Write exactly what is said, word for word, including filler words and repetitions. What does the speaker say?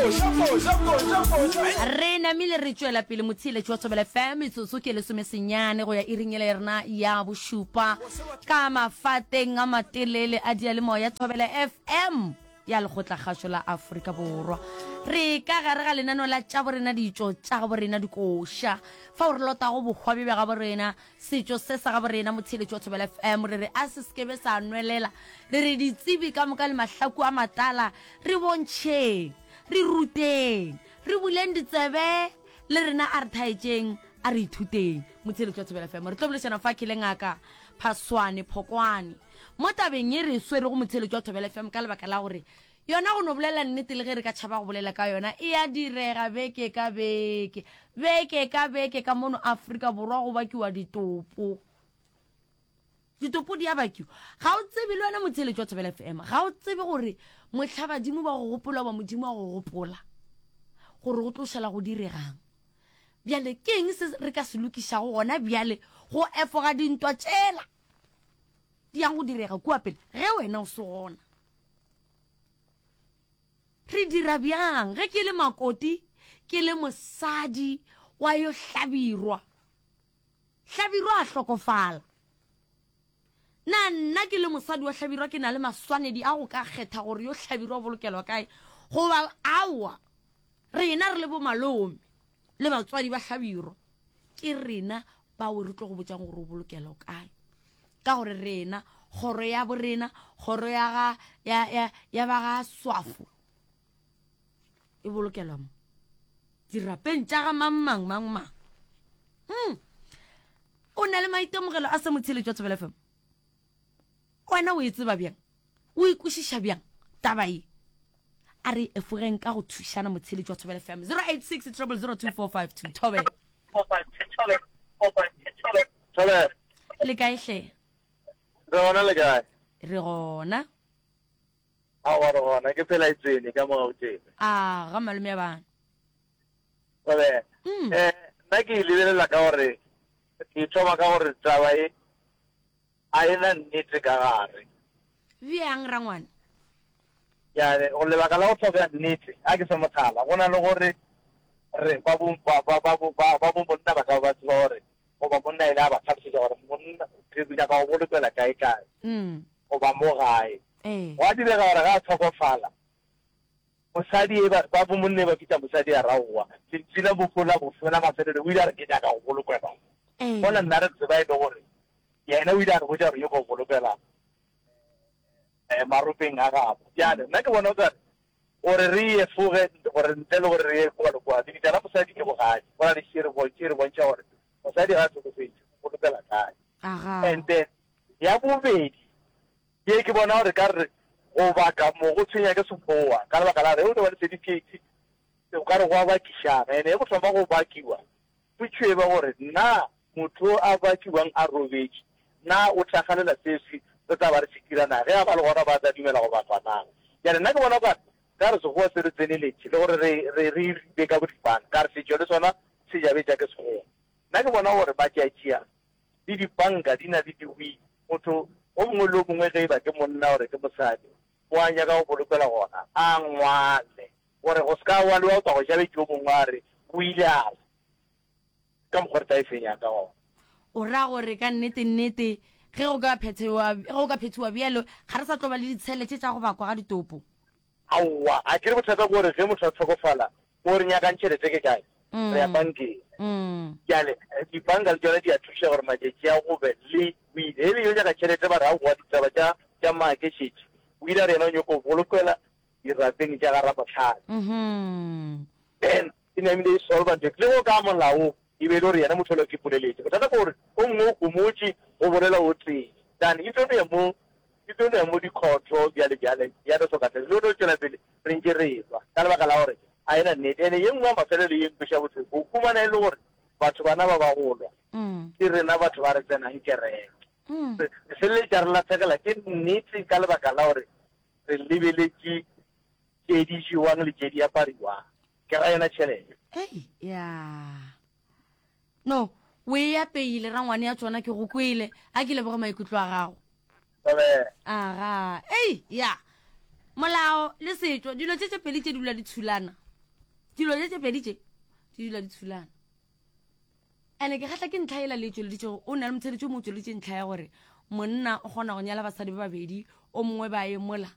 re namile re tswela pele motshile tšwa Thobela F M metsotso ke lesome senyane go ya iringele rena ya bošupa ka mafateng a matelele a dia le moya Thobela F M ya legotla gašo la Afrika Borwa re ka gare ga lenano la tša borena ditšo tša ga borena dikoša fa o re lota go bogwabe ga borena setšo se sa ga borena motshile tšwa Thobela F M re re a se skebe sa nwelela re re ditsebi ka moka le mahlaku a matala re bontšheng re ruteng re buleng ditsebe le rena a re thaetšeng a re ithuteng motshile tšwa Thobela F M re tlo bolešana fa ke le ngaka Phaswane Phokwane mo tabeng ye re swere go motshile tšwa Thobela F M ka lebaka la gore yona go no bolela nnete le ge re ka tšhaba go bolela ka yona e a direga beke ka beke beke ka beke ka mono Afrika Borwa go bakiwa ditopo ditopo di a bakiwa ga o tsebe le wena motshile tšwa Thobela F M ga o tsebe gore mohlabadimo ba go gopola ba modimo wa go gopola gore go tlošela go diregang bjale ke eng se re ka se lokišago gona bjale go efoga dintwa tšela di yang go direga kua pele ge wena o se gona re dira bjang ge ke le makoti ke le mosadi wa yo hlabirwa hlabirwa a hlokofala na nna ke le mosadi wa hlabirwa ke na le maswanedi a go ka kgetha gore yo hlabirwa bolokelwa kae goba awa rena re le bo malome le batswadi ba hlabirwa ke rena ba o re tlo go botsang gore o bolokelwa kae ka gore rena khoro ya borena khoro ya ga ya ya ya ba ga swafo e bolokelwa mo dirapeng tša ga mamang mamang hm o na le maitemogelo a se motshile tšwa Thobela F M wena o itse ba bjang o ikušiša bjang taba e a re efogeng ka go thušana motshile tšwa Thobela F M zero eight six zero zero zero two four five two Thobe Thobe le kae hle re gona le kae re gona a wa re gona ke phela itsene ka mo tšene a ga malome bana Thobe eh nna ke lebelela ka gore ke thoma ka gore taba e a ena nnete ka gare bjang rangwane ya go lebaka la go tlhoka nnete a ke se mothala go na le gore re ba bo ba ba ba ba bo bonna ba ka ba tsore go ba monna ile a ba tlhapiša gore monna ke bja ka go bolokela kae kae mm go ba mo gae eh wa direga gore ga a tlhokofala mosadi ba ba bo monne ba kitsa mosadi a raowa tsina bofola bofela mafelelo o ile a re ke nyaka go bolokela eh bona nna re tseba e le gore yena o ile a re botša gore yo go bolokela eh maropeng a gago jale nna ke bona gore gore re ye foge gore ntle le gore re ye kwa le kwa di tsala mosadi ke bogae bona le shire bo tšere bontša gore mosadi ga se go fetša go bolokela kae aga and then ya bobedi ye ke bona gore ka re go baka mo go tshwenya ke sekgowa ka lebaka la re o le certificate o ka re go a bakišana ene e go thoma go bakiwa o tšhweba gore nna motho a bakiwang a robetše na o tlhagalela sesi re tla ba re sekirana ge a ba le gona ba tla dumela go batsanang jale nna ke bona ka ka re sekgowa se re tseneletše le gore re re ribe ka bodipana ka re setšo le sona se jabe jaaka sekgowa nna ke bona gore ba tšeatšea le dibanka di na le diwi motho o mongwe le o mongwe ge e ba ke monna gore ke mosadi o a nyaka go bolokela gona a ngwale gore go se ka wa le wa tswa go jabetse o mongwe a re o ile ala ka mokgwa re tla e fenyang ka gona o ra gore ka nnete nnete ge go ka phethiwa ge go ka phethiwa bjalo ga re sa tlo ba le ditšhelete tša go bakwa ga ditopo aowa a ke re bothata gore ge motho a tlhokofala mo re nyakang tšhelete ke kae re ya bankeng mm jale dibanka le tsone di a thuša gore matšatši a go be le buile e le yo nyaka tšhelete ba re a goa ditaba tša tša makešetše o ile re yena o nyako bolokela dirapeng tša ga ramotlhale mhm then e namile e solva le go ka molao e be le gore yena motho le ke poleletše bothata gore o mongwe o komotše o bolela o tee dan e tlono ya mo e tlono ya mo dikgotho bjale bjale ya re sokatlele le one o tšwela pele re ntše re tswa ka lebaka la gore a ena nnete ene ye nngwe mafelelo ye nkweša botlhoko o kumana e le gore batho bana ba ba golwa ke rena batho ba re tsenang kereke re feleletša re latlhegela ke nnete ka lebaka la gore re lebeletše tše di jewang le tše di apariwang ke ga yona tšhelete ei ya no we ya peile rangwane ya tsona ke go kwele a ke leboga maikutlo a gago aga ei ya molao le setšo dilo tše tše pele tše dula di thulana dilo tse tse pedi tse di dula di tshulana ene ke gatla ke ntlha ela le tšo le ditšego o na le motsheletšo mo tšo le tše ntlha ya gore monna o kgona go nyala basadi ba babedi o mongwe ba e mola